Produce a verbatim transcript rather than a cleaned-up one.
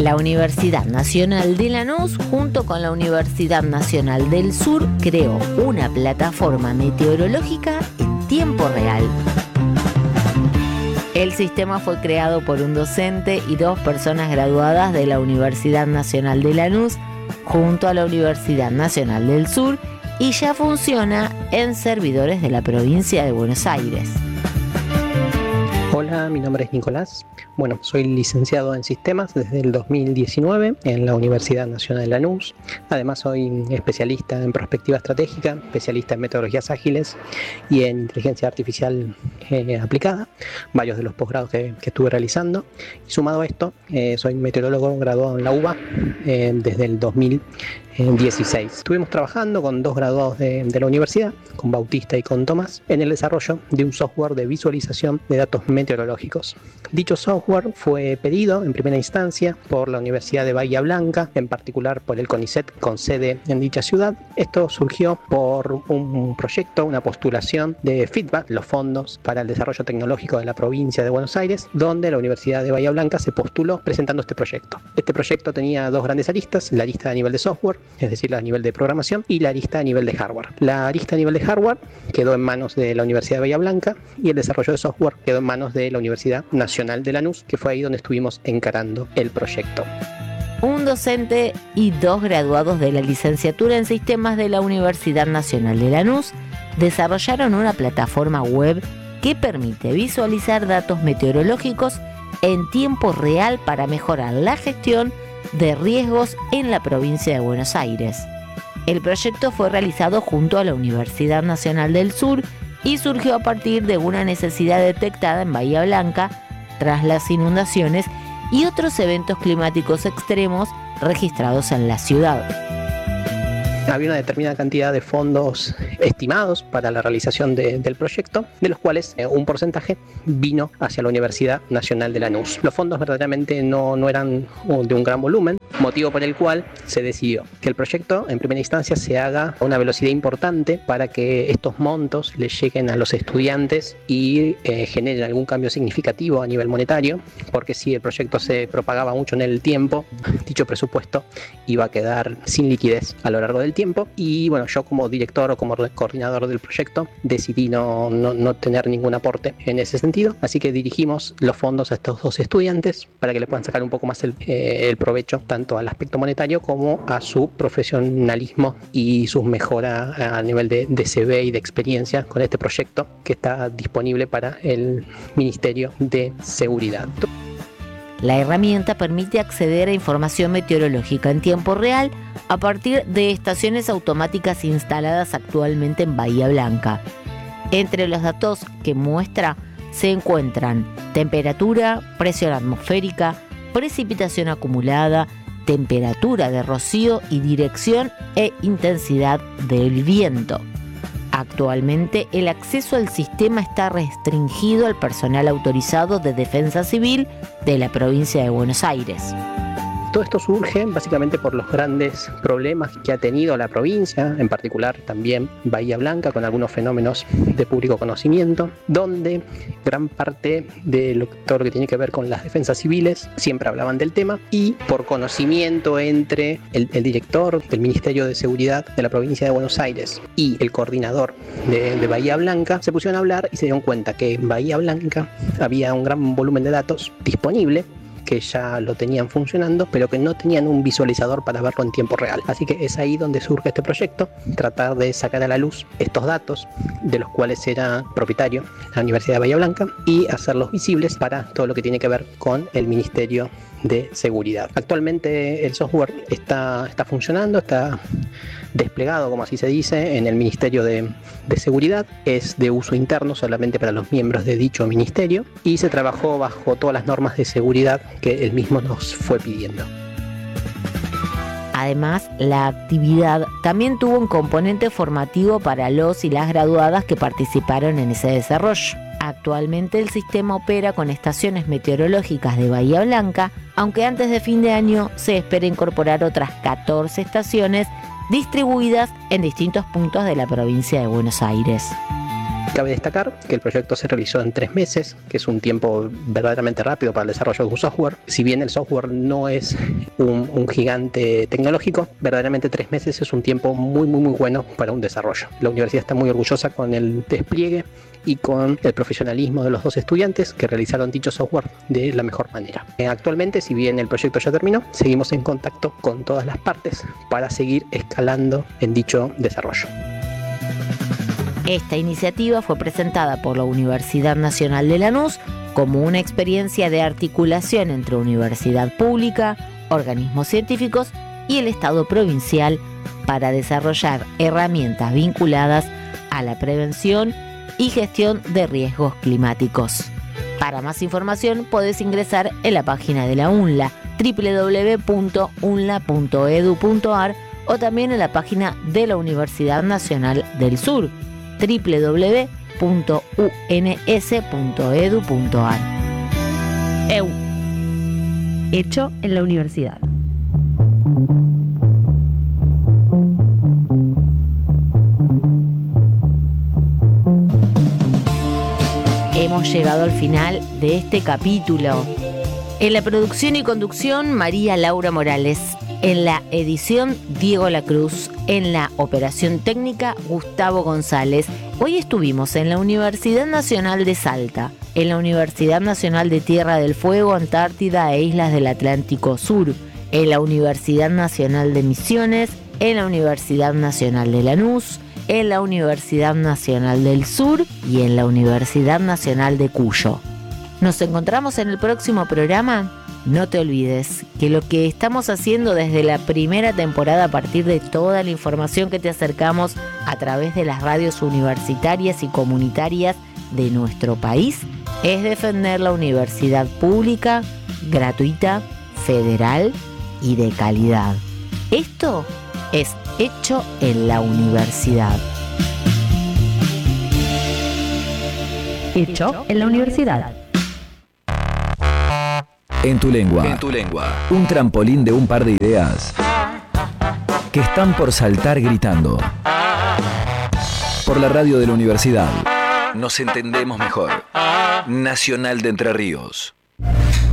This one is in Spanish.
La Universidad Nacional de Lanús, junto con la Universidad Nacional del Sur, creó una plataforma meteorológica en tiempo real. El sistema fue creado por un docente y dos personas graduadas de la Universidad Nacional de Lanús, junto a la Universidad Nacional del Sur, y ya funciona en servidores de la provincia de Buenos Aires. Hola, mi nombre es Nicolás. Bueno, soy licenciado en Sistemas desde el dos mil diecinueve en la Universidad Nacional de Lanús. Además soy especialista en prospectiva estratégica, especialista en metodologías ágiles y en inteligencia artificial eh, aplicada, varios de los posgrados que, que estuve realizando. Y sumado a esto, eh, soy meteorólogo graduado en la U B A eh, desde el dos mil dieciséis. Estuvimos trabajando con dos graduados de, de la universidad, con Bautista y con Tomás, en el desarrollo de un software de visualización de datos meteorológicos. Dicho software fue pedido en primera instancia por la Universidad de Bahía Blanca, en particular por el CONICET con sede en dicha ciudad. Esto surgió por un proyecto, una postulación de feedback, los fondos para el desarrollo tecnológico de la provincia de Buenos Aires, donde la Universidad de Bahía Blanca se postuló presentando este proyecto. Este proyecto tenía dos grandes aristas: la arista a nivel de software, es decir, a nivel de programación, y la arista a nivel de hardware. La arista a nivel de hardware quedó en manos de la Universidad de Bahía Blanca y el desarrollo de software quedó en manos de la Universidad Nacional de Lanús, que fue ahí donde estuvimos encarando el proyecto. Un docente y dos graduados de la licenciatura en Sistemas de la Universidad Nacional de Lanús desarrollaron una plataforma web que permite visualizar datos meteorológicos en tiempo real para mejorar la gestión de riesgos en la provincia de Buenos Aires. El proyecto fue realizado junto a la Universidad Nacional del Sur y surgió a partir de una necesidad detectada en Bahía Blanca tras las inundaciones y otros eventos climáticos extremos registrados en la ciudad. Había una determinada cantidad de fondos estimados para la realización de, del proyecto, de los cuales eh, un porcentaje vino hacia la Universidad Nacional de Lanús. Los fondos verdaderamente no, no eran de un gran volumen, motivo por el cual se decidió que el proyecto en primera instancia se haga a una velocidad importante para que estos montos les lleguen a los estudiantes y eh, generen algún cambio significativo a nivel monetario, porque si el proyecto se propagaba mucho en el tiempo, dicho presupuesto iba a quedar sin liquidez a lo largo del tiempo. Y bueno, yo como director o como coordinador del proyecto decidí no, no, no tener ningún aporte en ese sentido, así que dirigimos los fondos a estos dos estudiantes para que le puedan sacar un poco más el, eh, el provecho tanto al aspecto monetario como a su profesionalismo y sus mejoras a nivel de, de C V y de experiencia con este proyecto que está disponible para el Ministerio de Seguridad. La herramienta permite acceder a información meteorológica en tiempo real a partir de estaciones automáticas instaladas actualmente en Bahía Blanca. Entre los datos que muestra se encuentran temperatura, presión atmosférica, precipitación acumulada, temperatura de rocío y dirección e intensidad del viento. Actualmente, el acceso al sistema está restringido al personal autorizado de Defensa Civil de la provincia de Buenos Aires. Todo esto surge básicamente por los grandes problemas que ha tenido la provincia, en particular también Bahía Blanca, con algunos fenómenos de público conocimiento, donde gran parte de lo, todo lo que tiene que ver con las defensas civiles siempre hablaban del tema, y por conocimiento entre el, el director del Ministerio de Seguridad de la provincia de Buenos Aires y el coordinador de, de Bahía Blanca, se pusieron a hablar y se dieron cuenta que en Bahía Blanca había un gran volumen de datos disponible, que ya lo tenían funcionando, pero que no tenían un visualizador para verlo en tiempo real. Así que es ahí donde surge este proyecto, tratar de sacar a la luz estos datos de los cuales era propietario la Universidad de Bahía Blanca y hacerlos visibles para todo lo que tiene que ver con el Ministerio de Seguridad. Actualmente el software está, está funcionando, está desplegado, como así se dice, en el Ministerio de, de Seguridad. Es de uso interno solamente para los miembros de dicho ministerio y se trabajó bajo todas las normas de seguridad que él mismo nos fue pidiendo. Además, la actividad también tuvo un componente formativo para los y las graduadas que participaron en ese desarrollo. Actualmente el sistema opera con estaciones meteorológicas de Bahía Blanca, aunque antes de fin de año se espera incorporar otras catorce estaciones distribuidas en distintos puntos de la provincia de Buenos Aires. Cabe destacar que el proyecto se realizó en tres meses, que es un tiempo verdaderamente rápido para el desarrollo de un software. Si bien el software no es un, un gigante tecnológico, verdaderamente tres meses es un tiempo muy muy muy bueno para un desarrollo. La universidad está muy orgullosa con el despliegue y con el profesionalismo de los dos estudiantes que realizaron dicho software de la mejor manera. Actualmente, si bien el proyecto ya terminó, seguimos en contacto con todas las partes para seguir escalando en dicho desarrollo. Esta iniciativa fue presentada por la Universidad Nacional de Lanús como una experiencia de articulación entre universidad pública, organismos científicos y el Estado provincial para desarrollar herramientas vinculadas a la prevención y gestión de riesgos climáticos. Para más información podés ingresar en la página de la UNLA, doble u doble u doble u punto unla punto edu punto ar, o también en la página de la Universidad Nacional del Sur, doble u doble u doble u punto u ene ese punto edu punto ar. E U. Hecho en la universidad. Hemos llegado al final de este capítulo. En la producción y conducción, María Laura Morales. En la edición, Diego Lacruz. En la operación técnica, Gustavo González. Hoy estuvimos en la Universidad Nacional de Salta, en la Universidad Nacional de Tierra del Fuego, Antártida e Islas del Atlántico Sur, en la Universidad Nacional de Misiones, en la Universidad Nacional de Lanús, en la Universidad Nacional del Sur y en la Universidad Nacional de Cuyo. Nos encontramos en el próximo programa. No te olvides que lo que estamos haciendo desde la primera temporada, a partir de toda la información que te acercamos a través de las radios universitarias y comunitarias de nuestro país, es defender la universidad pública, gratuita, federal y de calidad. Esto es Hecho en la Universidad. Hecho en la Universidad. En tu lengua. En tu lengua. Un trampolín de un par de ideas que están por saltar gritando. Por la radio de la universidad. Nos entendemos mejor. Nacional de Entre Ríos.